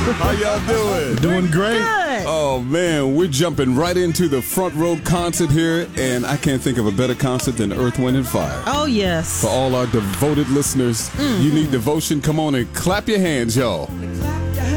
How y'all doing? Doing great. Good. Oh, man, we're jumping right into the front row concert here, and I can't think of a better concert than Earth, Wind, and Fire. Oh, yes. For all our devoted listeners, you need devotion. Come on and clap your hands, y'all.